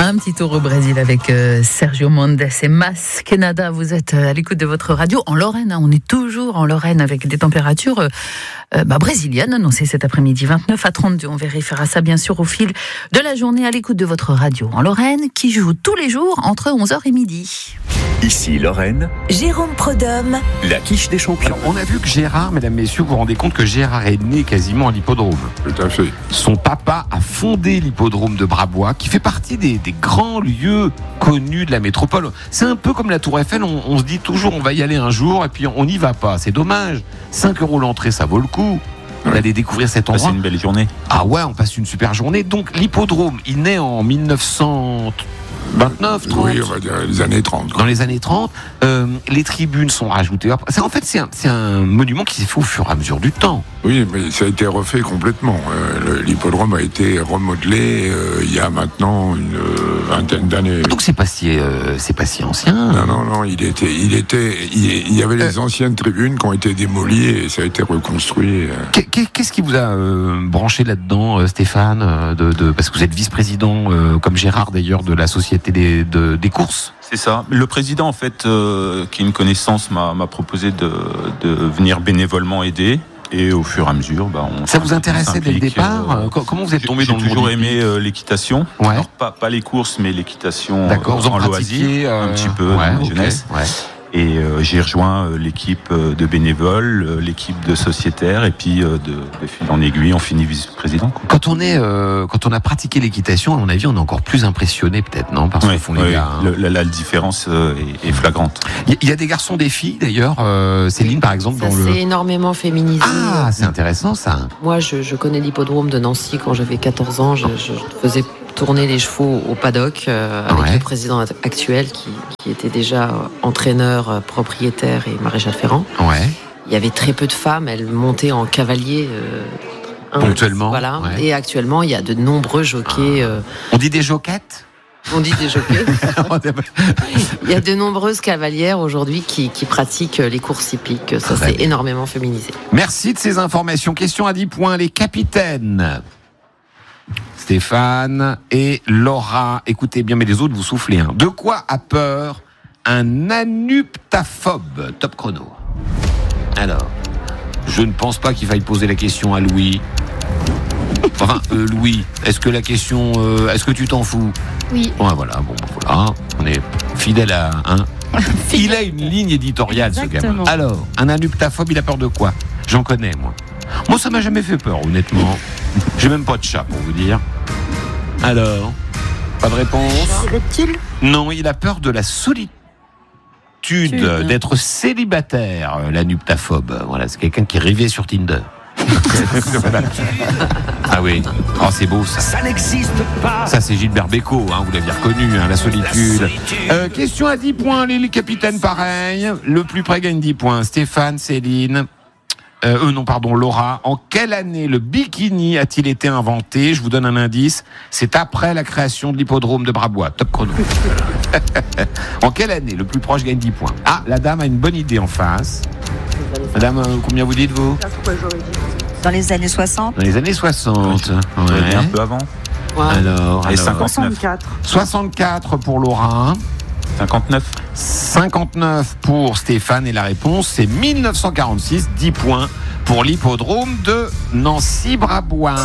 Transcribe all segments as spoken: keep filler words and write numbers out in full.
Un petit tour au Brésil avec euh, Sergio Mendes et Mas Quenada. Vous êtes à l'écoute de votre radio en Lorraine. Hein, on est toujours en Lorraine avec des températures euh, euh, bah, brésiliennes annoncées cet après-midi. vingt-neuf à trente-deux. On vérifiera ça bien sûr au fil de la journée à l'écoute de votre radio en Lorraine qui joue tous les jours entre onze heures et midi. Ici Lorraine, Jérôme Prodhomme, la quiche des champions. Alors, on a vu que Gérard, mesdames, messieurs, vous vous rendez compte que Gérard est né quasiment à l'hippodrome. Tout à fait. Son papa a fondé l'hippodrome de Brabois, qui fait partie des, des grands lieux connus de la métropole. C'est un peu comme la Tour Eiffel, on, on se dit toujours on va y aller un jour et puis on n'y va pas. C'est dommage. cinq euros l'entrée, ça vaut le coup. On allait découvrir cet endroit. C'est une belle journée. Ah ouais, on passe une super journée. Donc l'hippodrome, il naît en mille neuf cent vingt-neuf, trente. Oui, on va dire les années trente. Quoi. Dans les années trente, euh, les tribunes sont rajoutées. C'est, en fait, c'est un, c'est un monument qui s'est fait au fur et à mesure du temps. Oui, mais ça a été refait complètement. Euh, le, l'hippodrome a été remodelé euh, il y a maintenant une euh, vingtaine d'années. Donc c'est pas si, euh, c'est pas si ancien. Non, non, non. Il était, il était, il, il y avait les euh, anciennes tribunes qui ont été démolies et ça a été reconstruit. Euh. Qu'est-ce qui vous a euh, branché là-dedans, euh, Stéphane, euh, de, de, parce que vous êtes vice-président, euh, comme Gérard d'ailleurs, de la Société des, de, des courses. C'est ça. Le président, en fait, euh, qui a une connaissance, m'a, m'a proposé de, de venir bénévolement aider. Et au fur et à mesure, bah, on ça vous intéressait dès le départ euh, Comment vous êtes tombé dans le monde? J'ai toujours aimé euh, l'équitation. Ouais. Alors pas, pas les courses, mais l'équitation euh, en loisir, euh, un petit peu ouais, en okay, jeunesse. Ouais. Et euh, j'ai rejoint euh, l'équipe de bénévoles, euh, l'équipe de sociétaires, et puis euh, de, de fil en aiguille, on finit vice-président. Quoi. Quand on est, euh, quand on a pratiqué l'équitation, à mon avis, on est encore plus impressionné, peut-être, non, par ce que font les oui, gars. Hein. Le, la, la différence euh, est, est flagrante. Il y, y a des garçons, des filles, d'ailleurs. Euh, Céline, par exemple, ça dans le. Ça s'est énormément féminisé. Ah, c'est intéressant, ça. Moi, je, je connais l'hippodrome de Nancy quand j'avais quatorze ans. Je, je faisais tourner les chevaux au paddock euh, avec ouais. le président actuel qui, qui était déjà entraîneur, euh, propriétaire et maréchal ferrant. Ouais. Il y avait très peu de femmes, elles montaient en cavalier euh, ponctuellement. Voilà. Ouais. Et actuellement, il y a de nombreux jockeys. Euh, On dit des joquettes? On dit des jockeys. Il y a de nombreuses cavalières aujourd'hui qui, qui pratiquent les courses hippiques. Ça, c'est énormément féminisé. Merci de ces informations. Question à dix points. Les capitaines Stéphane et Laura, écoutez bien, mais les autres, vous soufflez. Hein. De quoi a peur un anuptaphobe? Top chrono. Alors, je ne pense pas qu'il faille poser la question à Louis. Enfin, euh, Louis, est-ce que la question... Euh, est-ce que tu t'en fous? Oui. Ouais, voilà, bon, voilà, on est fidèle à... Hein. Il a une ligne éditoriale, exactement. Ce gamin. Alors, un anuptaphobe, il a peur de quoi? J'en connais, moi. Moi, ça m'a jamais fait peur, honnêtement. J'ai même pas de chat, pour vous dire. Alors, pas de réponse? Reptile? Non, il a peur de la solitude, Tude. D'être célibataire, l'anuptaphobe. Voilà, c'est quelqu'un qui est rivé sur Tinder. Ah oui, oh, c'est beau ça. Ça n'existe pas. Ça, c'est Gilbert Bécaud, hein, vous l'aviez reconnu, hein, la solitude. La solitude. Euh, question à dix points, les, les capitaines pareil. Le plus près gagne dix points. Stéphane, Céline... Euh, euh, non, pardon, Laura. En quelle année le bikini a-t-il été inventé? Je vous donne un indice. C'est après la création de l'hippodrome de Brabois. Top chrono. En quelle année le plus proche gagne dix points? Ah, la dame a une bonne idée en face. Madame, euh, combien vous dites-vous? Dans les années soixante. Dans les années soixante. Ouais. Un peu avant. Ouais. Alors, alors soixante-quatre. soixante-quatre pour Laura. cinquante-neuf. cinquante-neuf pour Stéphane et la réponse c'est mille neuf cent quarante-six, dix points pour l'hippodrome de Nancy-Brabois.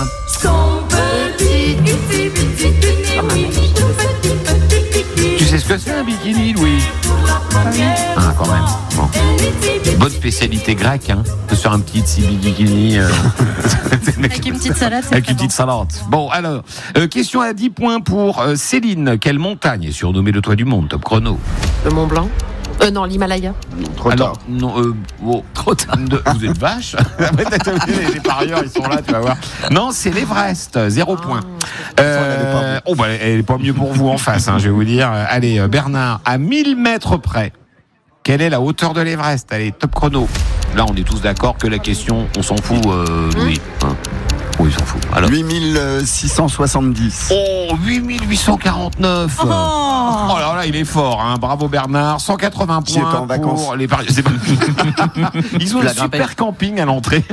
Tu sais ce que c'est un bikini, Louis? Ah, quand même. Bon. Bonne spécialité grecque, hein, de faire un petit bikini. Euh... Avec une petite salade. Avec une petite salade. Bon, alors, euh, question à dix points pour euh, Céline. Quelle montagne est surnommée le toit du monde? Top chrono. Le Mont Blanc. Euh, non, l'Himalaya. Trop Alors, tard. non, euh, oh, trop tard. De, vous êtes vache. les, les parieurs, ils sont là, tu vas voir. Non, c'est l'Everest. Zéro ah, point. Euh, oh, bah, elle est pas mieux pour vous en face, hein, je vais vous dire. Allez, Bernard, à mille mètres près, quelle est la hauteur de l'Everest? Allez, top chrono. Là, on est tous d'accord que la question, on s'en fout, euh, Louis. Hein. Oui, il s'en fout. Alors. huit mille six cent soixante-dix. Oh, huit mille huit cent quarante-neuf. Oh, oh alors là, il est fort, hein. Bravo Bernard. cent quatre-vingts points en vacances. Pour les parieurs. C'est pas... Ils ont un super camping à l'entrée.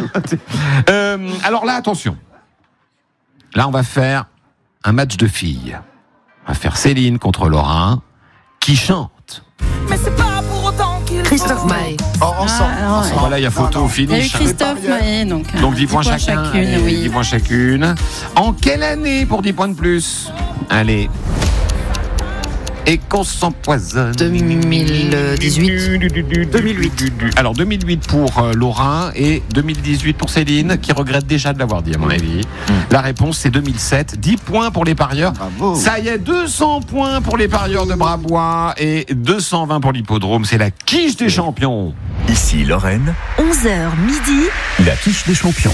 euh, alors là, attention. Là, on va faire un match de filles. On va faire Céline contre Laura. Qui chante? Christophe Maé. Oh, ensemble. Ah, ensemble. Voilà, il y a photo au Il y a eu finish. Christophe Maé, donc. Donc dix points chacun. chacune, Allez, oui. dix points chacune. En quelle année pour dix points de plus? Allez. Et qu'on s'empoisonne. deux mille dix-huit. deux mille huit. Alors deux mille huit pour euh, Laura et deux mille dix-huit pour Céline, qui regrette déjà de l'avoir dit à mon avis. La réponse c'est deux mille sept. dix points pour les parieurs. Bravo. Ça y est, deux cents points pour les parieurs de Brabois et deux cent vingt pour l'hippodrome. C'est la quiche des champions. Ici Lorraine, onze heures midi. la quiche des champions.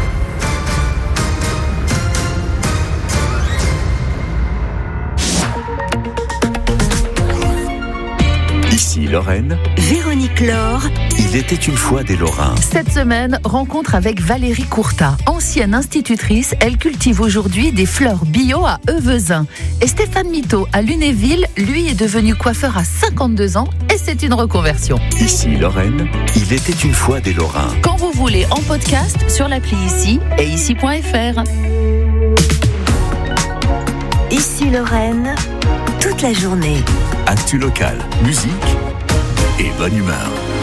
Ici Lorraine, Véronique Laure. il était une fois des Lorrains. Cette semaine, rencontre avec Valérie Courtat. Ancienne institutrice, elle cultive aujourd'hui des fleurs bio à Euvezin. Et Stéphane Mito, à Lunéville, lui est devenu coiffeur à cinquante-deux ans et c'est une reconversion. Ici Lorraine, il était une fois des Lorrains. Quand vous voulez, en podcast, sur l'appli Ici et ici point f r. Ici Lorraine. Toute la journée. Actu local, musique et bonne humeur.